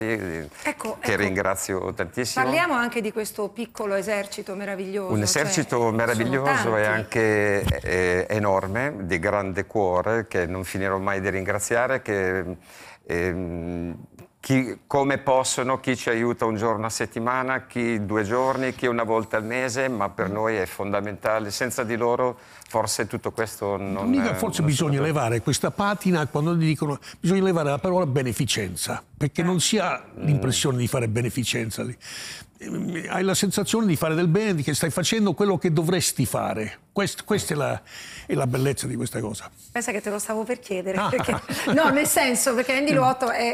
Ecco, che ringrazio tantissimo. Parliamo anche di questo piccolo esercito meraviglioso. Un esercito meraviglioso e anche enorme, di grande cuore, che non finirò mai di ringraziare, come possono, chi ci aiuta un giorno a settimana, chi 2 giorni, chi una volta al mese, ma per noi è fondamentale. Senza di loro forse tutto questo non... Forse bisogna levare questa patina quando dicono bisogna levare la parola beneficenza, perché non si ha l'impressione di fare beneficenza lì. Hai la sensazione di fare del bene, di che stai facendo quello che dovresti fare. Questa è la bellezza di questa cosa. Pensa che te lo stavo per chiedere. No, nel senso, perché Andy Luotto è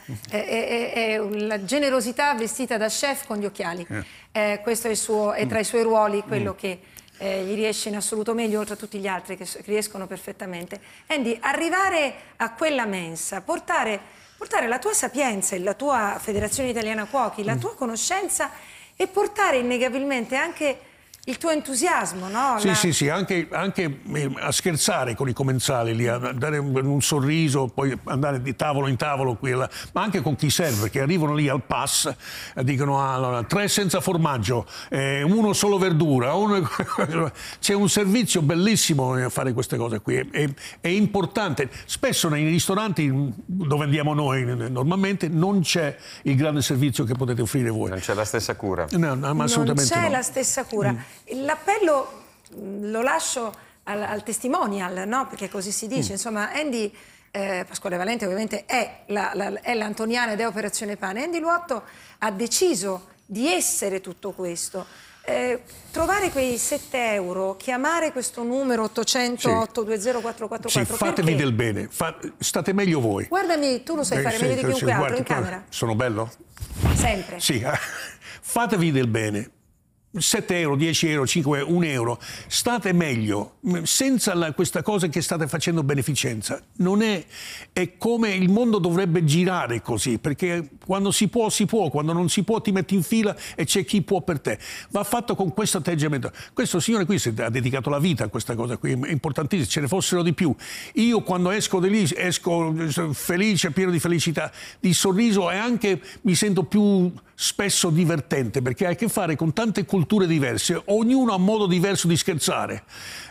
la generosità vestita da chef con gli occhiali. Questo è tra i suoi ruoli quello che gli riesce in assoluto meglio, oltre a tutti gli altri che riescono perfettamente. Andy, arrivare a quella mensa, portare la tua sapienza, la tua Federazione Italiana Cuochi, la tua conoscenza e portare innegabilmente anche il tuo entusiasmo, no? Sì, anche a scherzare con i commensali, lì, a dare un sorriso, poi andare di tavolo in tavolo qui, ma anche con chi serve, che arrivano lì al pass e dicono allora, 3 senza formaggio, 1 solo verdura. C'è un servizio bellissimo a fare queste cose qui, è importante. Spesso nei ristoranti dove andiamo noi normalmente non c'è il grande servizio che potete offrire voi. Non c'è la stessa cura. No, ma assolutamente non c'è no. la stessa cura. L'appello lo lascio al testimonial, no? Perché così si dice. Insomma, Andy Pasquale Valente ovviamente è l'Antoniana ed è Operazione Pane. Andy Luotto ha deciso di essere tutto questo. Trovare quei 7 euro, chiamare questo numero 800 820 444. Sì, fatevi del bene, state meglio voi. Guardami, tu lo sai fare meglio di chiunque altro in camera. Sono bello? Sempre. Sì, fatevi del bene. 7 euro, 10 euro, 5 euro, 1 euro, state meglio, senza questa cosa che state facendo beneficenza. Non è come il mondo dovrebbe girare così, perché quando si può, quando non si può ti metti in fila e c'è chi può per te. Va fatto con questo atteggiamento. Questo signore qui ha dedicato la vita a questa cosa qui, è importantissimo, ce ne fossero di più. Io quando esco di lì, esco felice, pieno di felicità, di sorriso e anche mi sento più spesso divertente, perché hai a che fare con tante culture diverse, ognuno ha un modo diverso di scherzare.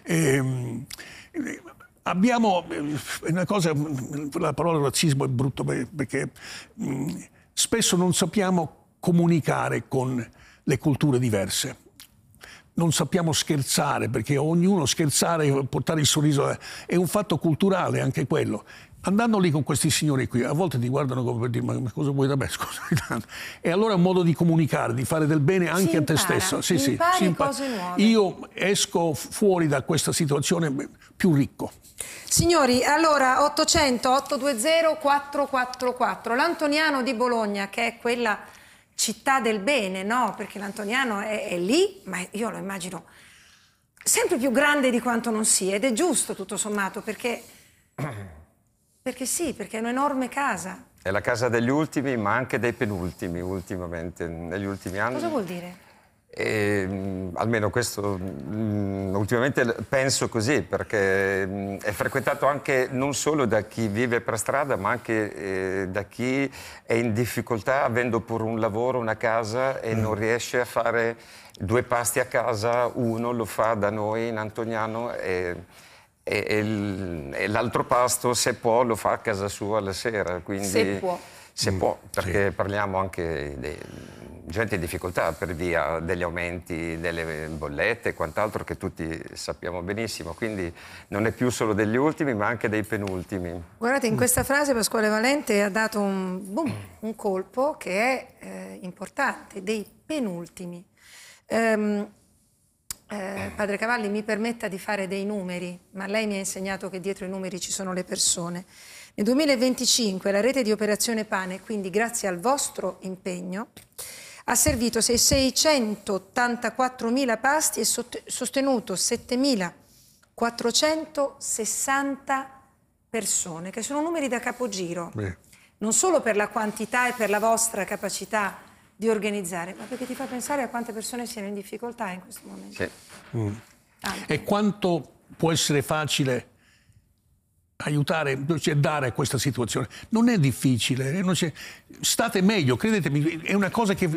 Abbiamo una cosa, la parola razzismo è brutto perché spesso non sappiamo comunicare con le culture diverse. Non sappiamo scherzare, perché ognuno scherzare, portare il sorriso è un fatto culturale anche quello. Andando lì con questi signori qui, a volte ti guardano come per dire ma cosa vuoi da me, scusa. E allora è un modo di comunicare, di fare del bene anche a te stesso. Si impara cose nuove. Io esco fuori da questa situazione più ricco. Signori, allora 800 820 444, l'Antoniano di Bologna, che è quella città del bene, no? Perché l'Antoniano è lì, ma io lo immagino sempre più grande di quanto non sia, ed è giusto tutto sommato, perché sì, perché è un'enorme casa. È la casa degli ultimi, ma anche dei penultimi ultimamente, negli ultimi anni. Cosa vuol dire? Almeno questo ultimamente penso così, perché è frequentato anche non solo da chi vive per strada, ma anche da chi è in difficoltà avendo pure un lavoro, una casa e non riesce a fare 2 pasti a casa. Uno lo fa da noi in Antoniano e l'altro pasto, se può, lo fa a casa sua la sera. Quindi, se può, perché parliamo anche di gente in difficoltà per via degli aumenti delle bollette e quant'altro che tutti sappiamo benissimo. Quindi non è più solo degli ultimi, ma anche dei penultimi. Guardate, in questa frase Pasquale Valente ha dato un colpo che è importante, dei penultimi. Padre Cavalli, mi permetta di fare dei numeri, ma lei mi ha insegnato che dietro i numeri ci sono le persone. Nel 2025 la rete di Operazione Pane, quindi grazie al vostro impegno, ha servito 684.000 pasti e sostenuto 7.460 persone, che sono numeri da capogiro, non solo per la quantità e per la vostra capacità di organizzare, ma perché ti fa pensare a quante persone siano in difficoltà in questo momento. Sì. E quanto può essere facile aiutare, cioè dare a questa situazione. Non è difficile, state meglio, credetemi, è una cosa che